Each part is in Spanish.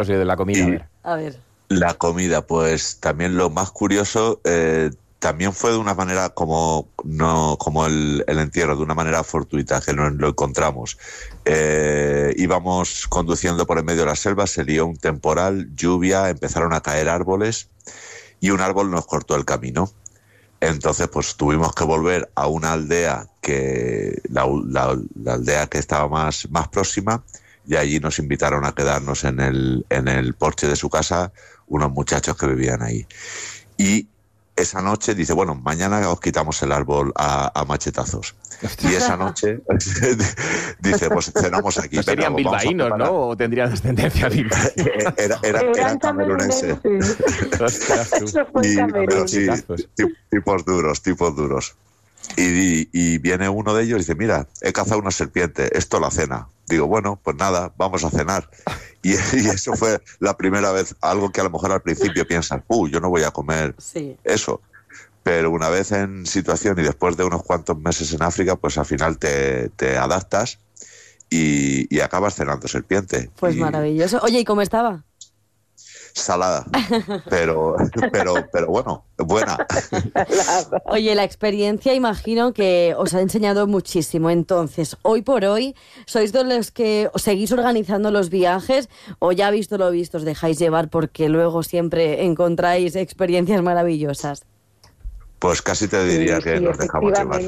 de la comida, Y A ver. la comida, pues también lo más curioso, también fue de una manera como no como el entierro, de una manera fortuita, que nos lo encontramos. Íbamos conduciendo por en medio de la selva, se lió un temporal, lluvia, empezaron a caer árboles y un árbol nos cortó el camino. Entonces, pues tuvimos que volver a una aldea la aldea que estaba más próxima, y allí nos invitaron a quedarnos en el porche de su casa unos muchachos que vivían ahí. Y esa noche dice, bueno, mañana os quitamos el árbol a machetazos. Y esa noche dice, pues cenamos aquí. No serían bilbaínos, ¿no? ¿O tendrían descendencia bilbaína? Eran camerunenses. Eso fue en Camerún. Sí, tipos duros. Y viene uno de ellos y dice, mira, he cazado una serpiente, esto la cena. Digo, bueno, pues nada, vamos a cenar. Y eso fue la primera vez, algo que a lo mejor al principio piensas, yo no voy a comer eso. Pero una vez en situación y después de unos cuantos meses en África, pues al final te adaptas y acabas cenando serpiente. Pues maravilloso. Oye, ¿y cómo estaba? Salada, pero bueno, buena. Oye, la experiencia imagino que os ha enseñado muchísimo. Entonces, hoy por hoy, ¿sois de los que os seguís organizando los viajes o ya visto lo visto os dejáis llevar porque luego siempre encontráis experiencias maravillosas? Pues casi te diría que nos dejamos llevar.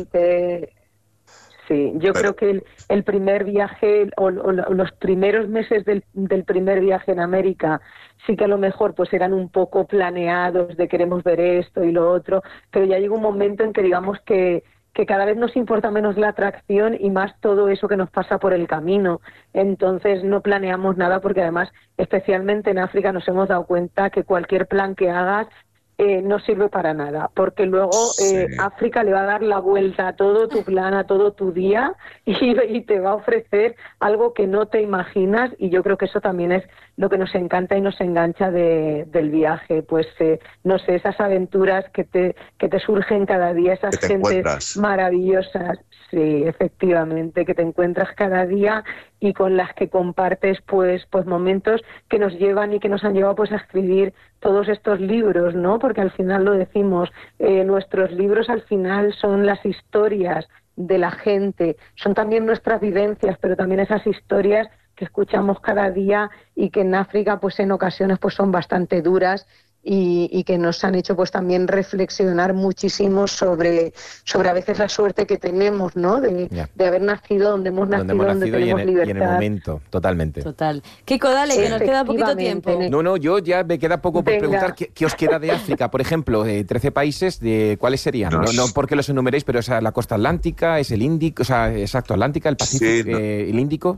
Sí, yo creo que el primer viaje o los primeros meses del primer viaje en América sí que a lo mejor pues eran un poco planeados de queremos ver esto y lo otro, pero ya llega un momento en que digamos que cada vez nos importa menos la atracción y más todo eso que nos pasa por el camino. Entonces no planeamos nada porque además, especialmente en África, nos hemos dado cuenta que cualquier plan que hagas no sirve para nada, porque luego África le va a dar la vuelta a todo tu plan, a todo tu día y te va a ofrecer algo que no te imaginas, y yo creo que eso también es lo que nos encanta y nos engancha del viaje, pues no sé, esas aventuras que te surgen cada día, esas gentes maravillosas, sí, efectivamente, que te encuentras cada día y con las que compartes pues momentos que nos llevan y que nos han llevado pues a escribir todos estos libros, ¿no? Porque al final lo decimos, nuestros libros al final son las historias de la gente, son también nuestras vivencias, pero también esas historias que escuchamos cada día y que en África pues en ocasiones pues son bastante duras y que nos han hecho pues también reflexionar muchísimo sobre a veces la suerte que tenemos, ¿no? De haber nacido donde hemos nacido, donde tenemos libertad. Y en el momento, totalmente. Total. Kiko, dale, que nos queda poquito tiempo. No, yo ya me queda poco por preguntar qué os queda de África. Por ejemplo, 13 países, ¿cuáles serían? No porque los enumeréis, pero es la costa atlántica, es el Índico, o sea, exacto, Atlántica, el Pacífico, el Índico.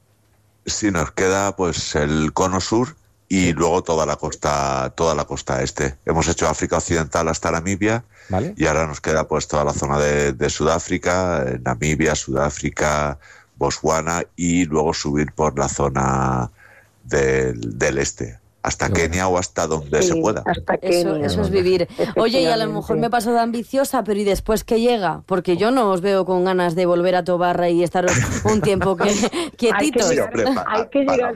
Sí, nos queda pues el cono sur y luego toda la costa este. Hemos hecho África Occidental hasta Namibia, ¿vale? Y ahora nos queda pues toda la zona de Sudáfrica, Namibia, Sudáfrica, Botswana, y luego subir por la zona del este, hasta Kenia o hasta donde se pueda. Hasta Kenia. Eso es vivir. Oye, y a lo mejor me paso de ambiciosa, pero ¿y después qué llega? Porque yo no os veo con ganas de volver a Tobarra y estar un tiempo quietitos. Hay que llegar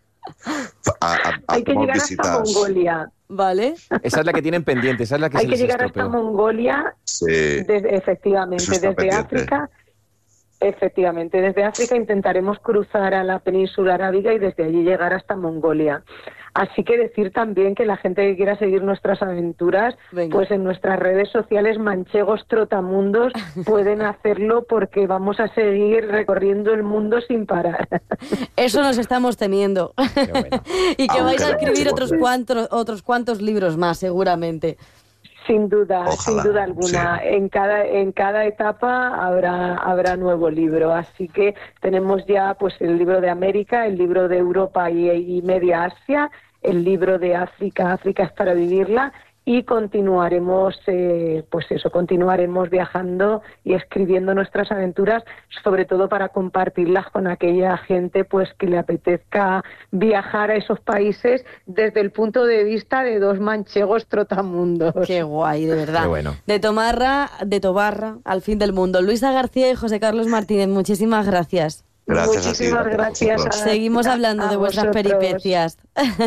hasta Mongolia. Vale. Esa es la que tienen pendiente, esa es la que hay que llegar hasta Mongolia, efectivamente, desde África. Efectivamente, desde África intentaremos cruzar a la península arábiga y desde allí llegar hasta Mongolia. Así que decir también que la gente que quiera seguir nuestras aventuras, pues en nuestras redes sociales Manchegos Trotamundos pueden hacerlo, porque vamos a seguir recorriendo el mundo sin parar. Eso nos estamos temiendo. Qué bueno. Y que vais a escribir otros cuantos libros más, seguramente. Sin duda, Ojalá, sin duda alguna. Sí. En cada etapa habrá nuevo libro. Así que tenemos ya pues el libro de América, el libro de Europa y Media Asia, el libro de África, África es para vivirla, y continuaremos viajando y escribiendo nuestras aventuras, sobre todo para compartirlas con aquella gente pues que le apetezca viajar a esos países desde el punto de vista de dos manchegos trotamundos. Qué guay, de verdad. Qué bueno. De Tobarra al fin del mundo. Luisa García y José Carlos Martínez, muchísimas gracias. Muchísimas gracias. Seguimos hablando de vuestras peripecias.